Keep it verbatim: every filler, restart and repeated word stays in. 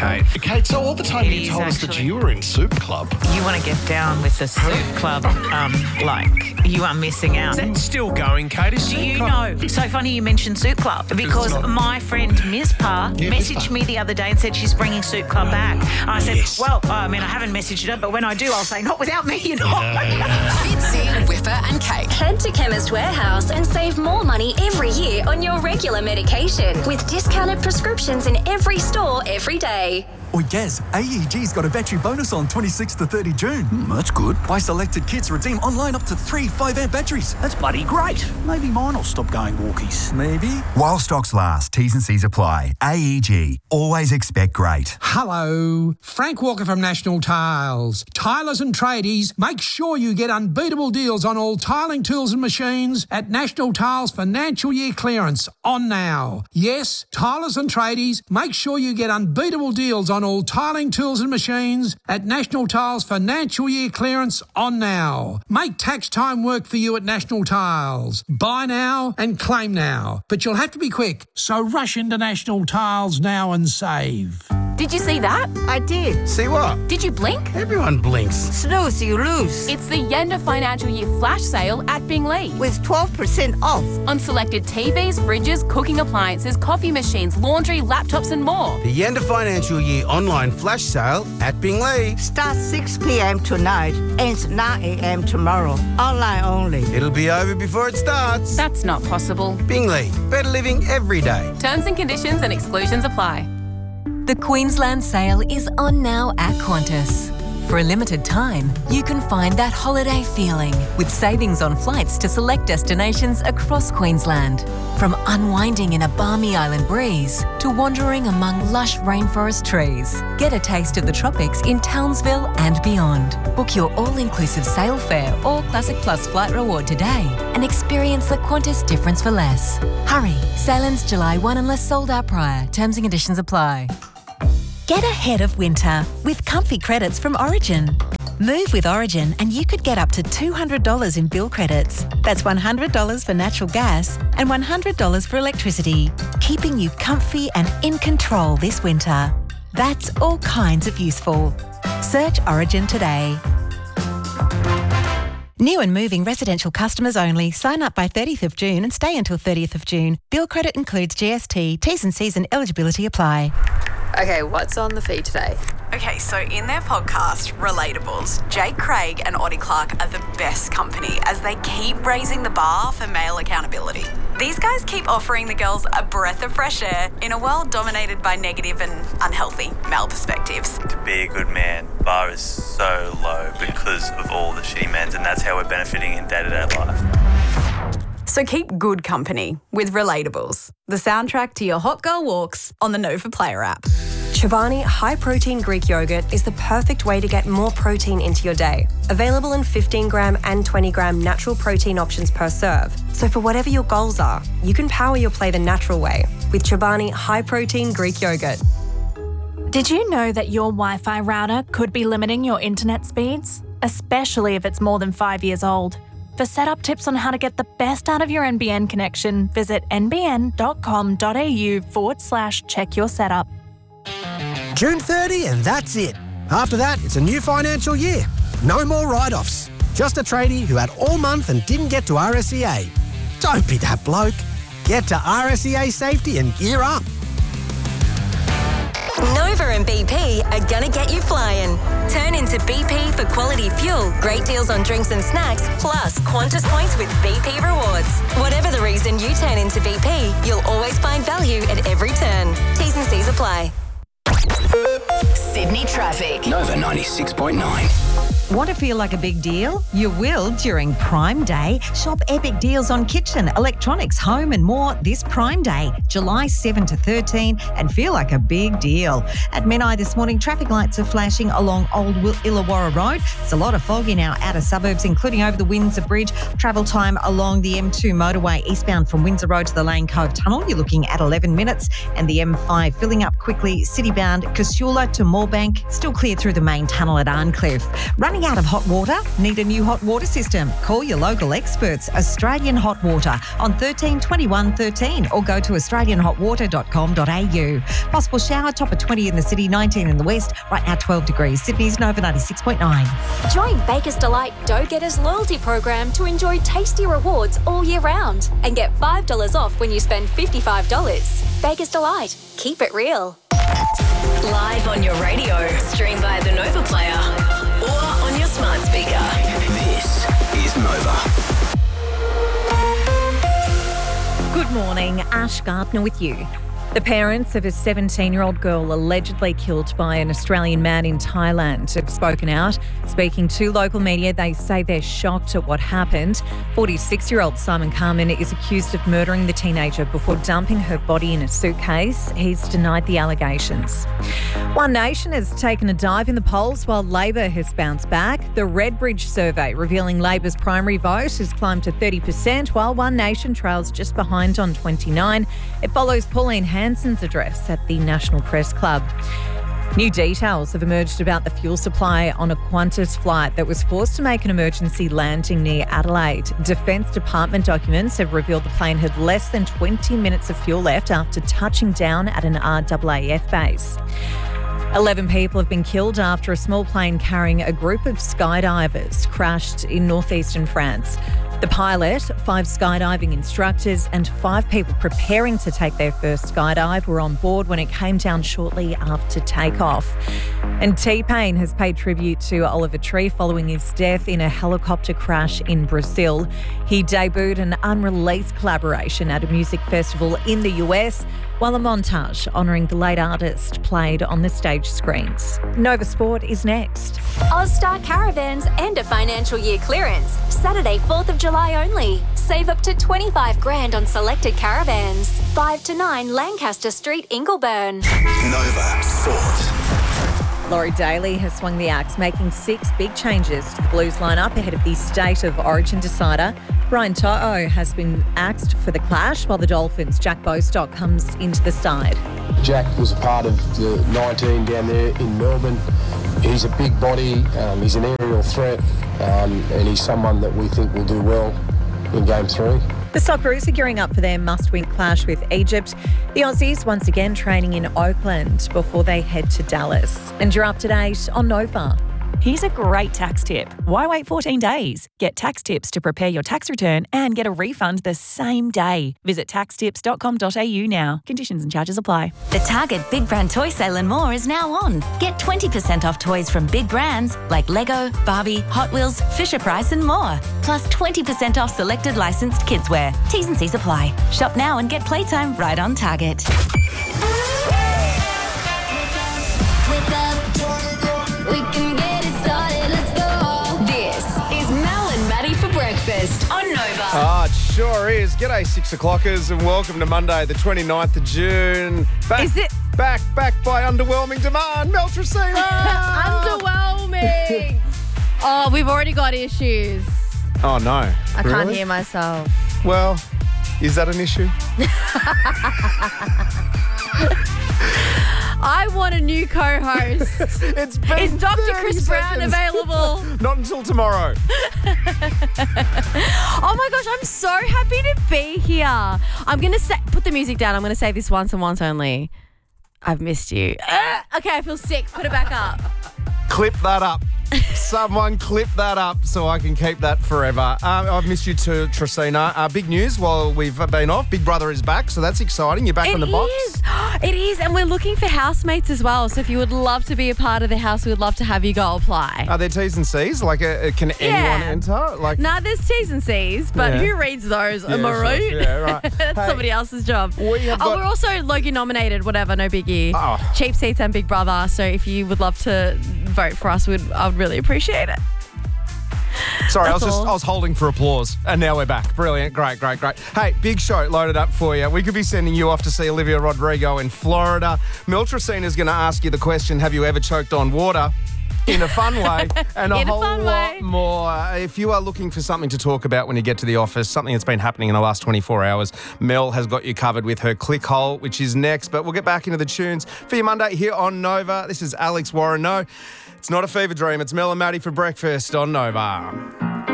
Kate. Kate, so all the time It you is told us that actually. you were in Soup Club. You want to get down with the Soup Club, um, like, you are missing out. Is that still going, Kate? Is Do Soup you Club- know, so funny you mentioned Soup Club, because not- my friend Mispa Yeah, messaged Mispa. me the other day and said she's bringing Soup Club back. And I said, Yes. well, I mean, I haven't messaged her, but when I do, I'll say, not without me, you know. Fitzy, Whipper and Kate. Head to Chemist Warehouse and save more money every year on your regular medication with discounted prescriptions in every store every day. Oi, Gaz, A E G's got a battery bonus on twenty-sixth to thirtieth of June. Mm, that's good. Buy selected kits, redeem online up to three five amp batteries. That's bloody great. Maybe mine will stop going walkies. Maybe. While stocks last, T's and C's apply. A E G. Always expect great. Hello, Frank Walker from National Tiles. Tilers and tradies, make sure you get unbeatable deals on all tiling tools and machines at National Tiles Financial Year Clearance on now. Yes, tilers and tradies, make sure you get unbeatable deals on all tiling tools and machines at National Tiles Financial Year Clearance on now. Make tax time work for you at National Tiles. Buy now and claim now. But you'll have to be quick, so rush into National Tiles now and save. Did you see that? I did. See what? Did you blink? Everyone blinks. Snooze, you lose. It's the Yenda Financial Year Flash Sale at Bingley. With twelve percent off. On selected T Vs, fridges, cooking appliances, coffee machines, laundry, laptops and more. The Yenda Financial Year online flash sale at Bingley. Starts six p.m. tonight, ends nine a.m. tomorrow. Online only. It'll be over before it starts. That's not possible. Bingley, better living every day. Terms and conditions and exclusions apply. The Queensland sale is on now at Qantas. For a limited time, you can find that holiday feeling with savings on flights to select destinations across Queensland. From unwinding in a balmy island breeze to wandering among lush rainforest trees. Get a taste of the tropics in Townsville and beyond. Book your all-inclusive sail fare or Classic Plus flight reward today and experience the Qantas difference for less. Hurry, sailings July first unless sold out prior. Terms and conditions apply. Get ahead of winter with comfy credits from Origin. Move with Origin and you could get up to two hundred dollars in bill credits. That's one hundred dollars for natural gas and one hundred dollars for electricity, keeping you comfy and in control this winter. That's all kinds of useful. Search Origin today. New and moving residential customers only. Sign up by thirtieth of June and stay until thirtieth of June. Bill credit includes G S T. T's and C's and eligibility apply. Okay, what's on the feed today? Okay, so in their podcast, Relatables, Jake Craig and Oddie Clark are the best company as they keep raising the bar for male accountability. These guys keep offering the girls a breath of fresh air in a world dominated by negative and unhealthy male perspectives. To be a good man, bar is so low because of all the she-mens, and that's how we're benefiting in day-to-day life. So keep good company with Relatables, the soundtrack to your hot girl walks on the Nova Player app. Chobani High Protein Greek Yogurt is the perfect way to get more protein into your day. Available in fifteen gram and twenty gram natural protein options per serve. So for whatever your goals are, you can power your play the natural way with Chobani High Protein Greek Yogurt. Did you know that your Wi-Fi router could be limiting your internet speeds? Especially if it's more than five years old. For setup tips on how to get the best out of your N B N connection, visit nbn.com.au forward slash check your setup. June thirtieth and that's it. After that, it's a new financial year. No more write-offs. Just a tradie who had all month and didn't get to R S E A. Don't be that bloke. Get to R S E A Safety and gear up. Nova and B P are gonna get you flying. Turn into B P for quality fuel, great deals on drinks and snacks, plus Qantas points with B P rewards. Whatever the reason you turn into B P, you'll always find value at every turn. T's and C's apply. Sydney traffic. Nova ninety-six point nine. Want to feel like a big deal? You will during Prime Day. Shop epic deals on kitchen, electronics, home and more this Prime Day, July seventh to thirteenth, and feel like a big deal. At Menai this morning, traffic lights are flashing along Old Illawarra Road. It's a lot of fog in our outer suburbs, including over the Windsor Bridge. Travel time along the M two motorway eastbound from Windsor Road to the Lane Cove Tunnel, you're looking at eleven minutes, and the M five filling up quickly, citybound Casula to Moorebank Bank, still clear through the main tunnel at Arncliffe. Running out of hot water? Need a new hot water system? Call your local experts, Australian Hot Water, on thirteen twenty-one thirteen or go to australian hot water dot com dot a u. Possible shower, top of twenty in the city, nineteen in the west, right now twelve degrees. Sydney's Nova ninety-six point nine. Join Baker's Delight Dough Getters loyalty program to enjoy tasty rewards all year round and get five dollars off when you spend fifty-five dollars. Baker's Delight. Keep it real. Live on your radio, stream via the Nova Player or on your smart speaker. This is Nova. Good morning, Ash Gardner with you. The parents of a seventeen-year-old girl allegedly killed by an Australian man in Thailand have spoken out. Speaking to local media, they say they're shocked at what happened. forty-six-year-old Simon Carmen is accused of murdering the teenager before dumping her body in a suitcase. He's denied the allegations. One Nation has taken a dive in the polls while Labor has bounced back. The Redbridge survey revealing Labor's primary vote has climbed to thirty percent, while One Nation trails just behind on twenty-nine. It follows Pauline Hanson's address at the National Press Club. New details have emerged about the fuel supply on a Qantas flight that was forced to make an emergency landing near Adelaide. Defence Department documents have revealed the plane had less than twenty minutes of fuel left after touching down at an R A A F base. Eleven people have been killed after a small plane carrying a group of skydivers crashed in northeastern France. The pilot, five skydiving instructors and five people preparing to take their first skydive were on board when it came down shortly after takeoff. And T-Pain has paid tribute to Oliver Tree following his death in a helicopter crash in Brazil. He debuted an unreleased collaboration at a music festival in the U S, while a montage honouring the late artist played on the stage screens. Nova Sport is next. Ozstar Caravans end of financial year clearance. Saturday, fourth of July only. Save up to twenty-five grand on selected caravans. five to nine Lancaster Street, Ingleburn. Nova Sport. Laurie Daly has swung the axe, making six big changes to the Blues lineup ahead of the State of Origin decider. Brian To'o has been axed for the clash, while the Dolphins' Jack Bostock comes into the side. Jack was a part of the nineteen down there in Melbourne. He's a big body, um, he's an aerial threat, um, and he's someone that we think will do well in game three. The Socceroos are gearing up for their must-win clash with Egypt. The Aussies once again training in Oakland before they head to Dallas. And you're up to date on Nova. Here's a great tax tip. Why wait fourteen days? Get tax tips to prepare your tax return and get a refund the same day. Visit tax tips dot com dot a u now. Conditions and charges apply. The Target Big Brand Toy Sale and more is now on. Get twenty percent off toys from big brands like Lego, Barbie, Hot Wheels, Fisher-Price and more. Plus twenty percent off selected licensed kidswear. T's and C's apply. Shop now and get playtime right on Target. On Nova. Ah, it sure is. G'day, six o'clockers, and welcome to Monday, the twenty-ninth of June. Back, Is it? Back, back by underwhelming demand. Mel Tracina! Underwhelming. Oh, we've already got issues. Oh, no. I can't Really? hear myself. Well, is that an issue? I want a new co-host. It's been Is Doctor thirty Chris Brown seconds. available? Not until tomorrow. Oh my gosh, I'm so happy to be here. I'm going to say, put the music down. I'm going to say this once and once only. I've missed you. Uh, okay, I feel sick. Put it back up. Clip that up. Someone clip that up so I can keep that forever. Um, I've missed you too, Tracina. Uh, big news while we've been off. Big Brother is back, so that's exciting. You're back It on the box. is. It is. And we're looking for housemates as well. So if you would love to be a part of the house, we would love to have you go apply. Are there T's and C's? Like, uh, can anyone Yeah. enter? Like, Nah, there's T's and C's, but Yeah. who reads those? Yeah, Am I sure. right? Yeah, right. That's Hey, somebody else's job. we have oh, got- we're also Logie nominated, whatever, no biggie. Oh. Cheap Seats and Big Brother. So if you would love to vote for us, we'd, I would really appreciate it. Sorry, I was That's just all. I was holding for applause, and now we're back. Brilliant, great, great, great. Hey, big show loaded up for you. We could be sending you off to see Olivia Rodrigo in Florida. Mel Tracina's going to ask you the question: have you ever choked on water? in a fun way and a In a whole fun lot way. more. Uh, If you are looking for something to talk about when you get to the office, something that's been happening in the last twenty-four hours, Mel has got you covered with her click hole, which is next. But we'll get back into the tunes for your Monday here on Nova. This is Alex Warren. No, it's not a fever dream. It's Mel and Maddie for breakfast on Nova.